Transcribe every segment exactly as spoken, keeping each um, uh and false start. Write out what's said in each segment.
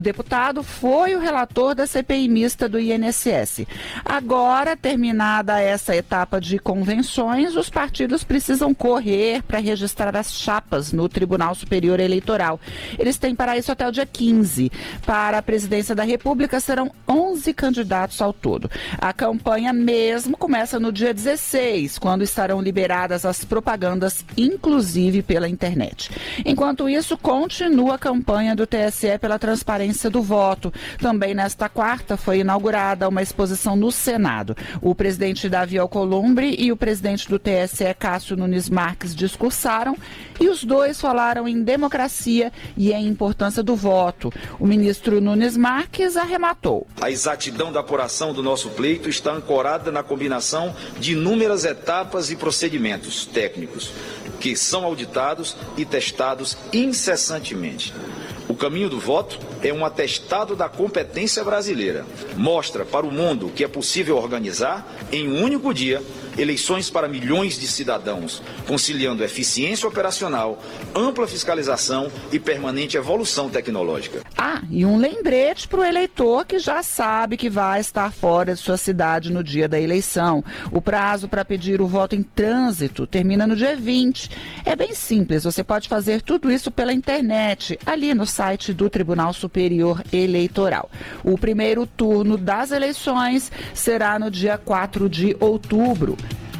deputado foi o relator da C P I mista do I N S S. Agora, terminada essa etapa de convenções, os partidos precisam correr para registrar as chapas no Tribunal Superior Eleitoral. Eles têm para isso até o dia quinze. Para a presidência da República serão onze candidatos ao todo. A campanha mesmo começa no dia dezesseis, quando estarão liberadas as propagandas, inclusive pela internet. Enquanto isso, continua a campanha do T S E pela transparência do voto. Também nesta quarta foi inaugurada uma exposição no Senado. O presidente Davi Alcolumbre e o presidente do T S E, Cássio Nunes Marques, discursaram e os dois falaram em democracia e em importância do voto. O ministro Nunes Marques arrematou. A exatidão da apuração do nosso pleito está ancorada na combinação de inúmeras etapas e procedimentos técnicos que são auditados e testados incessantemente. O caminho do voto é um atestado da competência brasileira. Mostra para o mundo que é possível organizar, em um único dia, eleições para milhões de cidadãos, conciliando eficiência operacional, ampla fiscalização e permanente evolução tecnológica. Ah, e um lembrete para o eleitor que já sabe que vai estar fora de sua cidade no dia da eleição. O prazo para pedir o voto em trânsito termina no dia vinte. É bem simples, você pode fazer tudo isso pela internet, ali no site do Tribunal Superior Eleitoral. O primeiro turno das eleições será no dia quatro de outubro.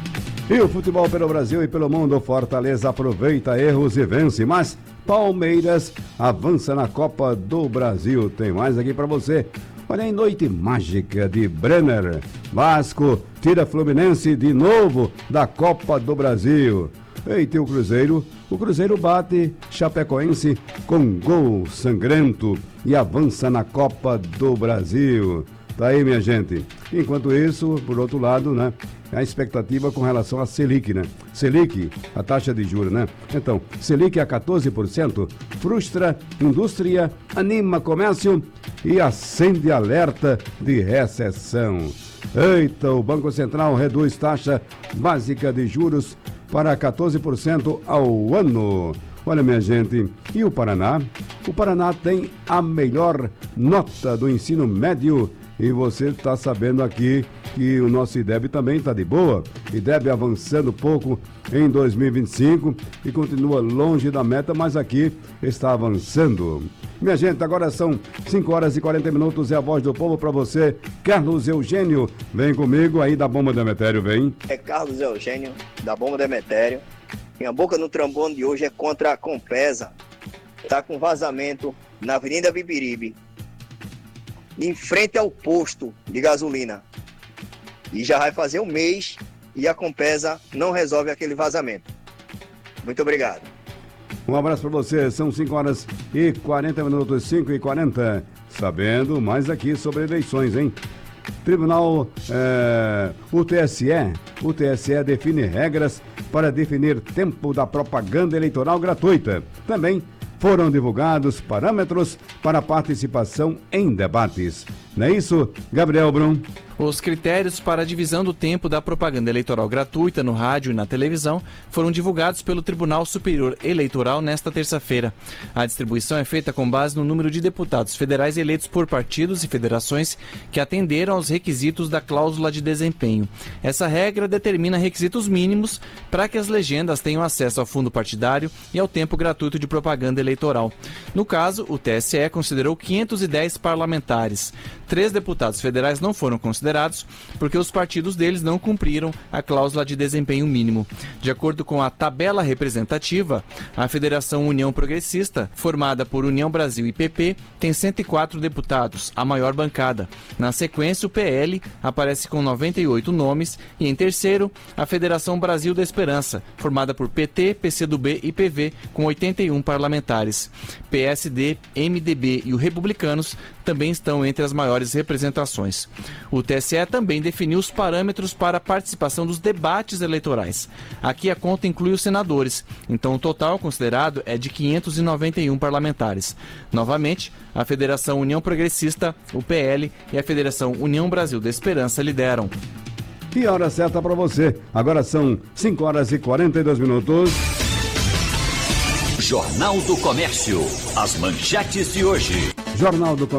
E o futebol pelo Brasil e pelo mundo, Fortaleza aproveita erros e vence, mas Palmeiras avança na Copa do Brasil. Tem mais aqui para você. Olha, em noite mágica de Brenner, Vasco tira Fluminense de novo da Copa do Brasil. Eita, o Cruzeiro, o Cruzeiro bate Chapecoense com gol sangrento e avança na Copa do Brasil. Tá aí, minha gente. Enquanto isso, por outro lado, né, a expectativa com relação à Selic, né? Selic, a taxa de juros, né? Então, Selic a quatorze por cento frustra indústria, anima comércio e acende alerta de recessão. Eita, o Banco Central reduz taxa básica de juros para quatorze por cento ao ano. Olha, minha gente, e o Paraná? O Paraná tem a melhor nota do ensino médio. E você está sabendo aqui que o nosso IDEB também está de boa. IDEB avançando pouco em dois mil e vinte e cinco e continua longe da meta, mas aqui está avançando. Minha gente, agora são cinco horas e quarenta minutos, é a voz do povo para você. Carlos Eugênio, vem comigo aí da Bomba Demetério, vem. É Carlos Eugênio, da Bomba Demetério. Minha boca no trombone de hoje é contra a Compesa. Está com vazamento na Avenida Bibiribe, em frente ao posto de gasolina. E já vai fazer um mês e a Compesa não resolve aquele vazamento. Muito obrigado. Um abraço para você, são cinco horas e quarenta minutos, cinco e quarenta. Sabendo mais aqui sobre eleições, hein? Tribunal, é, o T S E, o T S E define regras para definir tempo da propaganda eleitoral gratuita. Também foram divulgados parâmetros para participação em debates. Não é isso, Gabriel Brum? Os critérios para a divisão do tempo da propaganda eleitoral gratuita no rádio e na televisão foram divulgados pelo Tribunal Superior Eleitoral nesta terça-feira. A distribuição é feita com base no número de deputados federais eleitos por partidos e federações que atenderam aos requisitos da cláusula de desempenho. Essa regra determina requisitos mínimos para que as legendas tenham acesso ao fundo partidário e ao tempo gratuito de propaganda eleitoral. No caso, o T S E considerou quinhentos e dez parlamentares. Três deputados federais não foram considerados porque os partidos deles não cumpriram a cláusula de desempenho mínimo. De acordo com a tabela representativa, a Federação União Progressista, formada por União Brasil e P P, tem cento e quatro deputados, a maior bancada. Na sequência, o P L aparece com noventa e oito nomes e, em terceiro, a Federação Brasil da Esperança, formada por P T, P C do B e P V, com oitenta e um parlamentares. P S D, M D B e os Republicanos também estão entre as maiores representações. O T S E também definiu os parâmetros para a participação dos debates eleitorais. Aqui a conta inclui os senadores, então o total considerado é de quinhentos e noventa e um parlamentares. Novamente, a Federação União Progressista, o P L e a Federação União Brasil da Esperança lideram. E a hora certa para você. Agora são cinco horas e quarenta e dois minutos. Jornal do Comércio. As manchetes de hoje. Jornal do Comércio.